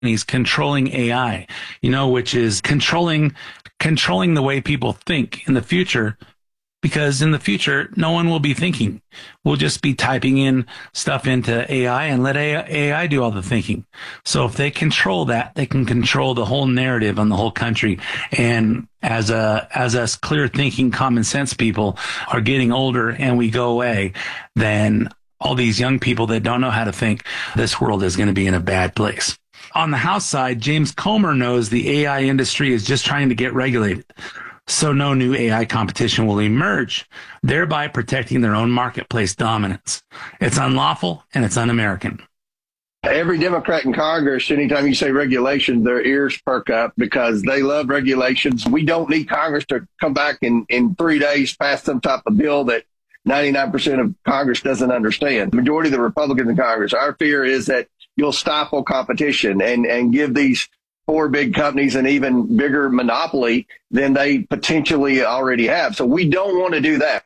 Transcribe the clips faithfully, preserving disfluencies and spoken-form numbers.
he's controlling A I, you know, which is controlling, controlling the way people think in the future. Because in the future, no one will be thinking. We'll just be typing in stuff into A I and let A I do all the thinking. So if they control that, they can control the whole narrative on the whole country. And as a, as us clear thinking, common sense people are getting older and we go away, then all these young people that don't know how to think, this world is going to be in a bad place. On the House side, James Comer knows the A I industry is just trying to get regulated, so no new A I competition will emerge, thereby protecting their own marketplace dominance. It's unlawful and it's un-American. Every Democrat in Congress, anytime you say regulation, their ears perk up because they love regulations. We don't need Congress to come back in, in three days, pass some type of bill that ninety-nine percent of Congress doesn't understand. The majority of the Republicans in Congress, our fear is that you'll stifle competition and, and give these four big companies an even bigger monopoly than they potentially already have. So we don't want to do that.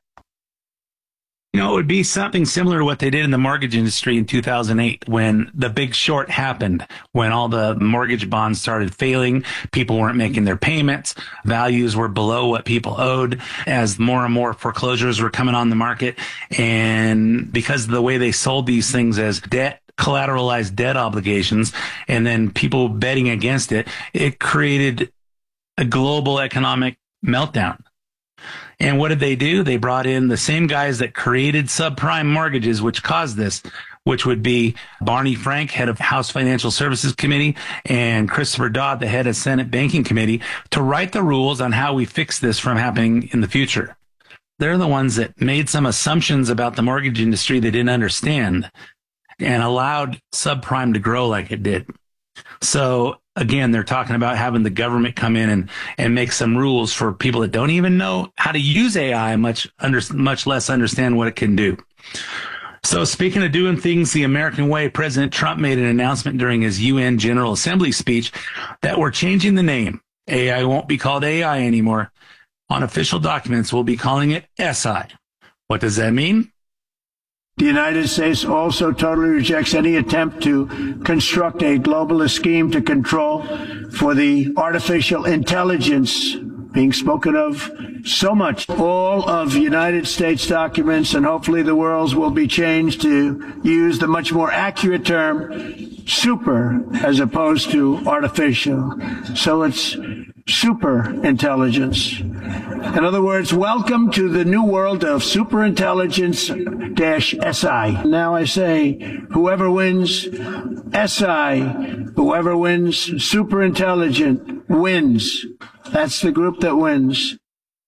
You know, it would be something similar to what they did in the mortgage industry in two thousand eight when the big short happened, when all the mortgage bonds started failing, people weren't making their payments, values were below what people owed as more and more foreclosures were coming on the market. And because of the way they sold these things as debt, collateralized debt obligations, and then people betting against it, it created a global economic meltdown. And what did they do? They brought in the same guys that created subprime mortgages, which caused this, which would be Barney Frank, head of House Financial Services Committee, and Christopher Dodd, the head of Senate Banking Committee, to write the rules on how we fix this from happening in the future. They're the ones that made some assumptions about the mortgage industry they didn't understand and allowed subprime to grow like it did. So again, they're talking about having the government come in and, and make some rules for people that don't even know how to use A I, much under, much less understand what it can do. So speaking of doing things the American way, President Trump made an announcement during his U N General Assembly speech that we're changing the name. A I won't be called A I anymore. On official documents, we'll be calling it S I. What does that mean? The United States also totally rejects any attempt to construct a globalist scheme to control for the artificial intelligence being spoken of so much. All of United States documents, and hopefully the world's, will be changed to use the much more accurate term super as opposed to artificial. So it's super intelligence. In other words, welcome to the new world of superintelligence dash S I. Now I say, whoever wins S I, whoever wins superintelligent wins. That's the group that wins.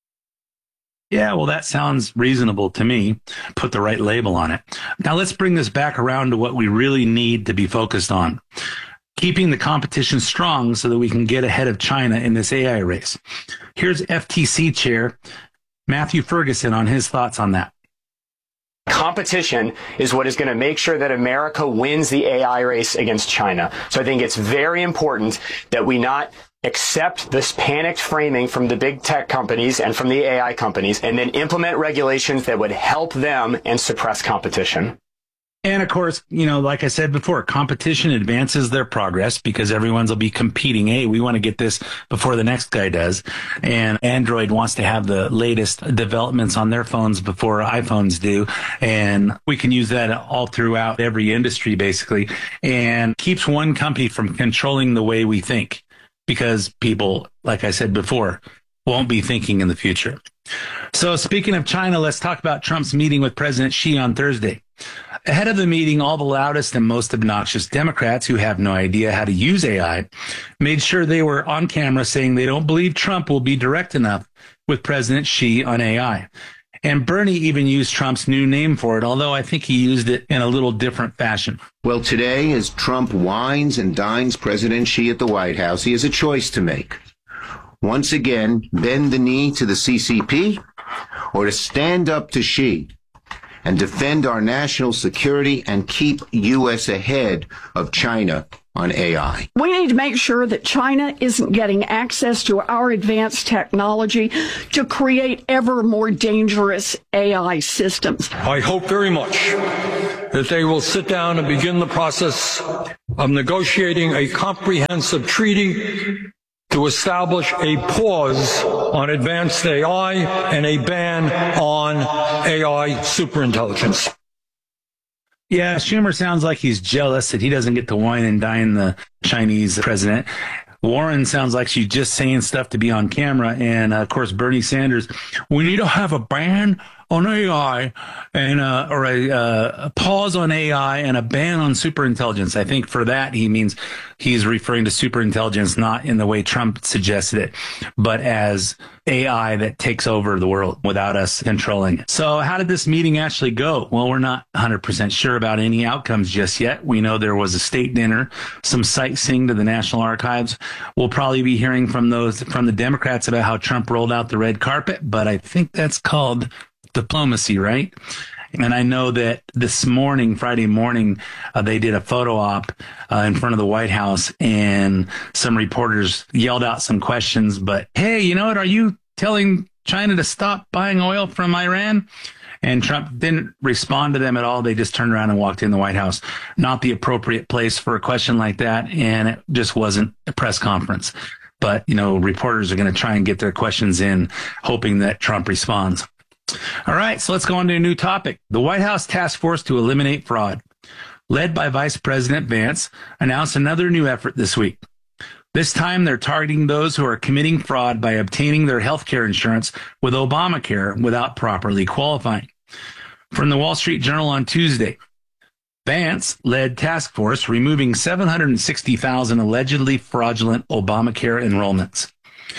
Yeah, well, that sounds reasonable to me. Put the right label on it. Now let's bring this back around to what we really need to be focused on. Keeping the competition strong so that we can get ahead of China in this A I race. Here's F T C Chair Matthew Ferguson on his thoughts on that. Competition is what is going to make sure that America wins the A I race against China. So I think it's very important that we not accept this panicked framing from the big tech companies and from the A I companies, and then implement regulations that would help them and suppress competition. And of course, you know, like I said before, competition advances their progress because everyone's will be competing. Hey, we want to get this before the next guy does. And Android wants to have the latest developments on their phones before iPhones do. And we can use that all throughout every industry, basically, and keeps one company from controlling the way we think because people, like I said before, won't be thinking in the future. So speaking of China, let's talk about Trump's meeting with President Xi on Thursday. Ahead of the meeting, all the loudest and most obnoxious Democrats who have no idea how to use A I made sure they were on camera saying they don't believe Trump will be direct enough with President Xi on A I. And Bernie even used Trump's new name for it, although I think he used it in a little different fashion. Well, today, as Trump wines and dines President Xi at the White House, he has a choice to make. Once again, bend the knee to the C C P or to stand up to Xi and defend our national security and keep U S ahead of China on A I. We need to make sure that China isn't getting access to our advanced technology to create ever more dangerous A I systems. I hope very much that they will sit down and begin the process of negotiating a comprehensive treaty to establish a pause on advanced A I and a ban on A I superintelligence. Yeah, Schumer sounds like he's jealous that he doesn't get to wine and dine the Chinese president. Warren sounds like she's just saying stuff to be on camera. And, uh, of course, Bernie Sanders, we need to have a ban on A I and uh, or a, uh, a pause on A I and a ban on superintelligence. I think for that, he means he's referring to superintelligence not in the way Trump suggested it, but as A I that takes over the world without us controlling it. So how did this meeting actually go? Well, we're not one hundred percent sure about any outcomes just yet. We know there was a state dinner, some sightseeing to the National Archives. We'll probably be hearing from those from the Democrats about how Trump rolled out the red carpet, but I think that's called diplomacy, right? And I know that this morning, Friday morning, uh, they did a photo op uh, in front of the White House, and some reporters yelled out some questions. But hey, you know what? Are you telling China to stop buying oil from Iran? And Trump didn't respond to them at all. They just turned around and walked in the White House. Not the appropriate place for a question like that, and it just wasn't a press conference. But, you know, reporters are going to try and get their questions in, hoping that Trump responds. All right, so let's go on to a new topic. The White House Task Force to Eliminate Fraud, led by Vice President Vance, announced another new effort this week. This time, they're targeting those who are committing fraud by obtaining their health care insurance with Obamacare without properly qualifying. From the Wall Street Journal on Tuesday, Vance led task force removing seven hundred sixty thousand allegedly fraudulent Obamacare enrollments.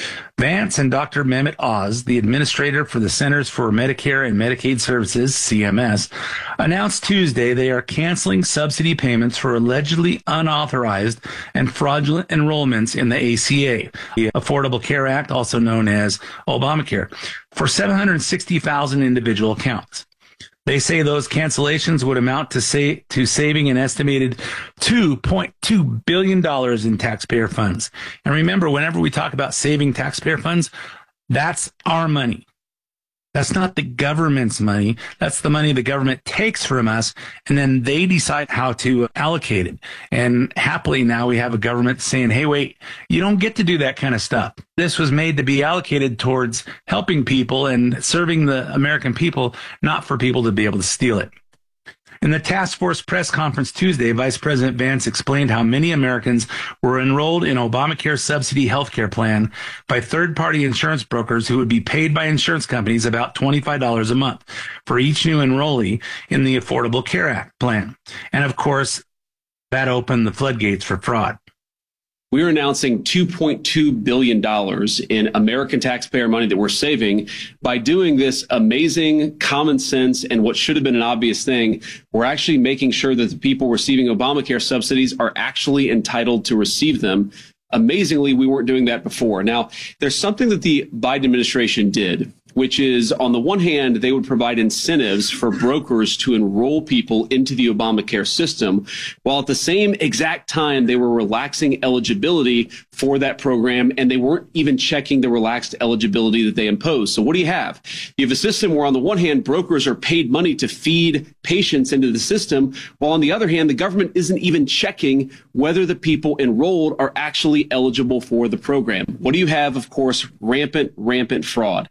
Vance and Doctor Mehmet Oz, the administrator for the Centers for Medicare and Medicaid Services, C M S, announced Tuesday they are canceling subsidy payments for allegedly unauthorized and fraudulent enrollments in the A C A, the Affordable Care Act, also known as Obamacare, for seven hundred sixty thousand individual accounts. They say those cancellations would amount to say to saving an estimated two point two billion dollars in taxpayer funds. And remember, whenever we talk about saving taxpayer funds, that's our money. That's not the government's money. That's the money the government takes from us, and then they decide how to allocate it. And happily now we have a government saying, hey, wait, you don't get to do that kind of stuff. This was made to be allocated towards helping people and serving the American people, not for people to be able to steal it. In the task force press conference Tuesday, Vice President Vance explained how many Americans were enrolled in Obamacare subsidy health care plan by third-party insurance brokers who would be paid by insurance companies about twenty-five dollars a month for each new enrollee in the Affordable Care Act plan. And of course, that opened the floodgates for fraud. We're announcing two point two billion dollars in American taxpayer money that we're saving by doing this amazing common sense and what should have been an obvious thing. We're actually making sure that the people receiving Obamacare subsidies are actually entitled to receive them. Amazingly, we weren't doing that before. Now, there's something that the Biden administration did, which is, on the one hand, they would provide incentives for brokers to enroll people into the Obamacare system, while at the same exact time they were relaxing eligibility for that program, and they weren't even checking the relaxed eligibility that they imposed. So what do you have? You have a system where, on the one hand, brokers are paid money to feed patients into the system, while on the other hand, the government isn't even checking whether the people enrolled are actually eligible for the program. What do you have? Of course, rampant, rampant fraud.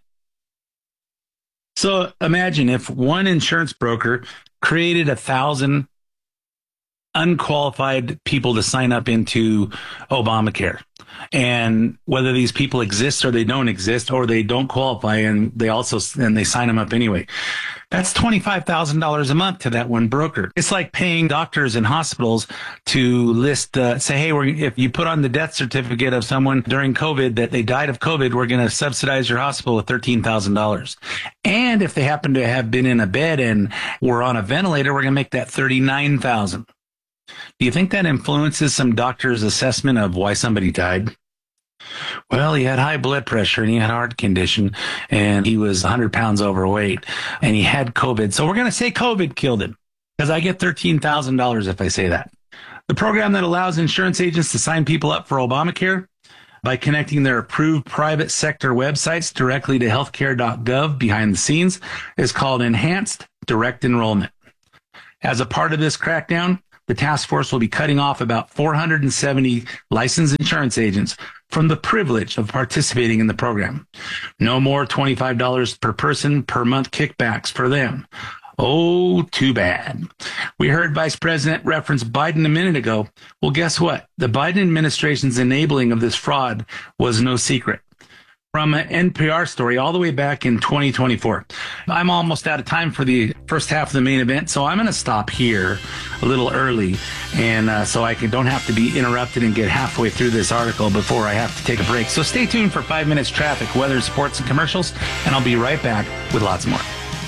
So imagine if one insurance broker created a thousand unqualified people to sign up into Obamacare. And whether these people exist or they don't exist, or they don't qualify and they also, and they sign them up anyway. That's twenty-five thousand dollars a month to that one broker. It's like paying doctors and hospitals to list, uh, say, hey, we're, if you put on the death certificate of someone during COVID that they died of COVID, we're going to subsidize your hospital with thirteen thousand dollars. And if they happen to have been in a bed and were on a ventilator, we're going to make that thirty-nine thousand dollars. Do you think that influences some doctor's assessment of why somebody died? Well, he had high blood pressure and he had a heart condition and he was one hundred pounds overweight and he had COVID. So we're going to say COVID killed him because I get thirteen thousand dollars if I say that. The program that allows insurance agents to sign people up for Obamacare by connecting their approved private sector websites directly to healthcare dot gov behind the scenes is called Enhanced Direct Enrollment. As a part of this crackdown, the task force will be cutting off about four hundred seventy licensed insurance agents from the privilege of participating in the program. No more twenty-five dollars per person per month kickbacks for them. Oh, too bad. We heard Vice President reference Biden a minute ago. Well, guess what? The Biden administration's enabling of this fraud was no secret. From an N P R story all the way back in twenty twenty-four. I'm almost out of time for the first half of the main event, so I'm going to stop here a little early, and uh, so I can, don't have to be interrupted and get halfway through this article before I have to take a break. So stay tuned for five minutes traffic, weather, sports, and commercials, and I'll be right back with lots more.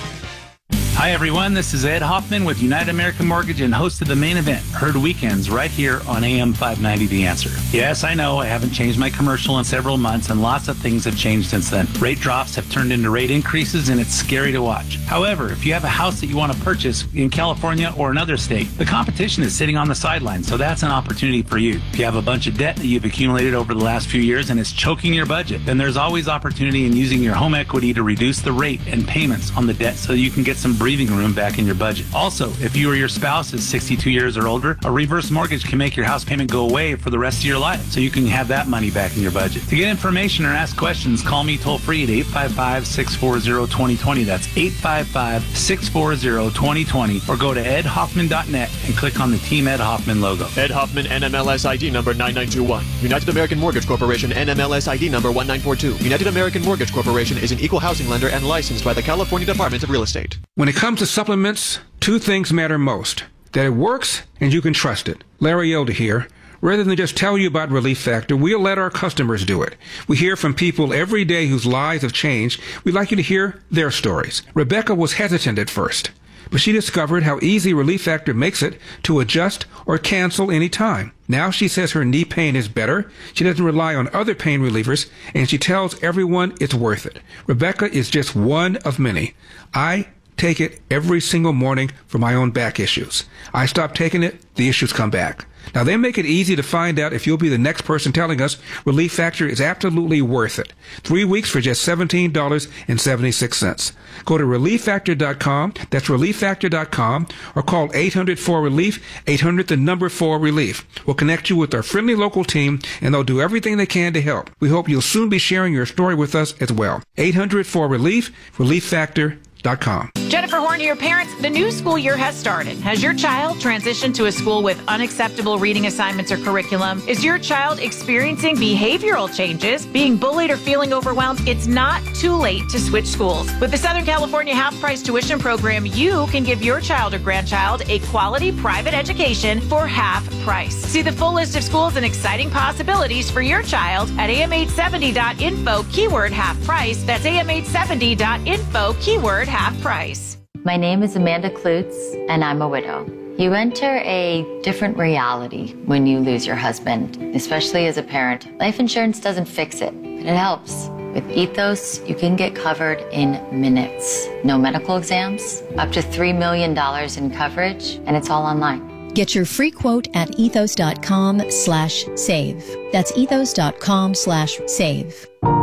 Hi, everyone. This is Ed Hoffman with United American Mortgage and host of The Main Event, heard weekends right here on A M five ninety The Answer. Yes, I know I haven't changed my commercial in several months, and lots of things have changed since then. Rate drops have turned into rate increases, and it's scary to watch. However, if you have a house that you want to purchase in California or another state, the competition is sitting on the sidelines, so that's an opportunity for you. If you have a bunch of debt that you've accumulated over the last few years and it's choking your budget, then there's always opportunity in using your home equity to reduce the rate and payments on the debt so you can get some breathing room back in your budget. Also, if you or your spouse is sixty-two years or older, a reverse mortgage can make your house payment go away for the rest of your life, so you can have that money back in your budget. To get information or ask questions, call me toll free at eight five five, six four zero, two zero two zero. That's eight five five, six four zero, two zero two zero, or go to ed hoffman dot net and click on the Team Ed Hoffman logo. Ed Hoffman, N M L S I D number nine nine two one. United American Mortgage Corporation, N M L S I D number one nine four two. United American Mortgage Corporation is an equal housing lender and licensed by the California Department of Real Estate. When it comes to supplements, two things matter most: that it works and you can trust it. Larry Elder here. Rather than just tell you about Relief Factor, we'll let our customers do it. We hear from people every day whose lives have changed. We'd like you to hear their stories. Rebecca was hesitant at first, but she discovered how easy Relief Factor makes it to adjust or cancel any time. Now she says her knee pain is better, she doesn't rely on other pain relievers, and she tells everyone it's worth it. Rebecca is just one of many. I take it every single morning for my own back issues. I stop taking it, the issues come back. Now, they make it easy to find out if you'll be the next person telling us Relief Factor is absolutely worth it. Three weeks for just seventeen dollars and seventy-six cents. Go to relief factor dot com, that's relief factor dot com, or call eight hundred four relief, eight hundred the number four relief. We'll connect you with our friendly local team, and they'll do everything they can to help. We hope you'll soon be sharing your story with us as well. eight hundred four relief, relief factor dot com. Jennifer Horn here, parents. The new school year has started. Has your child transitioned to a school with unacceptable reading assignments or curriculum? Is your child experiencing behavioral changes, being bullied, or feeling overwhelmed? It's not too late to switch schools. With the Southern California half-price tuition program, you can give your child or grandchild a quality private education for half price. See the full list of schools and exciting possibilities for your child at A M eight seventy dot info, keyword half price. That's A M eight seventy dot info, keyword half price. My name is Amanda Klutz, and I'm a widow. You enter a different reality when you lose your husband, especially as a parent. Life insurance doesn't fix it, but it helps. With Ethos, you can get covered in minutes. No medical exams, up to three million dollars in coverage, and it's all online. Get your free quote at ethos dot com slash save. That's ethos dot com slash save.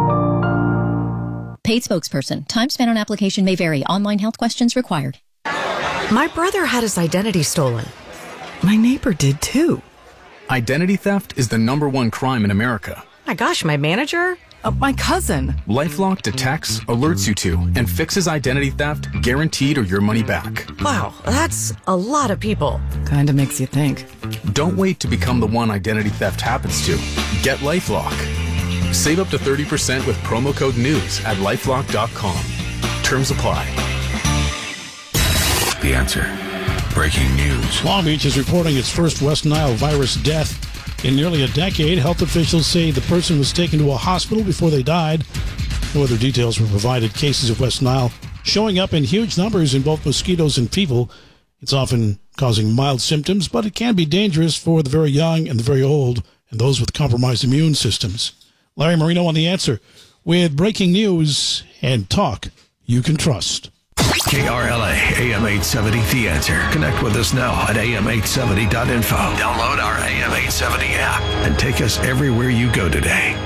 Paid spokesperson. Time spent on application may vary. Online health questions required. My brother had his identity stolen. My neighbor did too. Identity theft is the number one crime in America. My gosh, my manager? Uh, my cousin. LifeLock detects, alerts you to, and fixes identity theft, guaranteed or your money back. Wow, that's a lot of people. Kinda makes you think. Don't wait to become the one identity theft happens to. Get LifeLock. Save up to thirty percent with promo code NEWS at lifelock dot com. Terms apply. The Answer. Breaking news. Long Beach is reporting its first West Nile virus death in nearly a decade. Health officials say the person was taken to a hospital before they died. No other details were provided. Cases of West Nile showing up in huge numbers in both mosquitoes and people. It's often causing mild symptoms, but it can be dangerous for the very young and the very old and those with compromised immune systems. Larry Marino on The Answer with breaking news and talk you can trust. K R L A, A M eight seventy, The Answer. Connect with us now at A M eight seventy dot info. Download our A M eight seventy app and take us everywhere you go today.